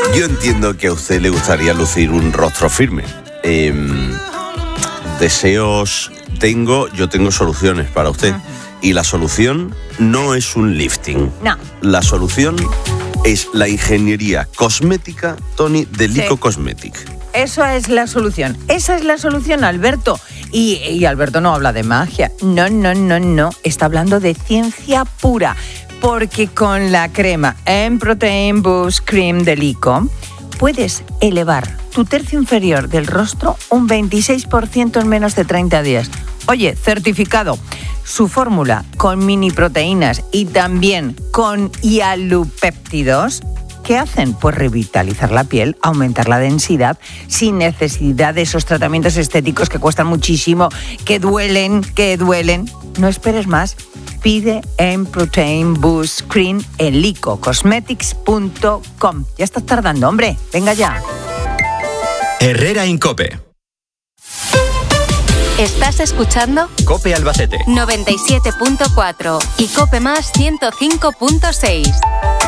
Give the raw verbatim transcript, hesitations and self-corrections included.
Yo entiendo que a usted le gustaría lucir un rostro firme. Eh, deseos tengo, yo tengo soluciones para usted. Uh-huh. Y la solución no es un lifting. No. La solución es la ingeniería cosmética, Toni, de Lyko sí. Cosmetic. Eso es la solución. Esa es la solución, Alberto. Y, y Alberto no habla de magia. No, no, no, no. Está hablando de ciencia pura. Porque con la crema M-Protein Boost Cream de Lyko puedes elevar tu tercio inferior del rostro un veintiséis por ciento en menos de treinta días. Oye, certificado. Su fórmula con mini proteínas y también con hialopéptidos, ¿qué hacen? Pues revitalizar la piel, aumentar la densidad sin necesidad de esos tratamientos estéticos que cuestan muchísimo, que duelen, que duelen. No esperes más. Pide M-Protein Boost Cream en lyko cosmetics punto com. Ya estás tardando, hombre. Venga ya. Herrera en COPE. ¿Estás escuchando? COPE Albacete noventa y siete punto cuatro y COPE Más ciento cinco punto seis.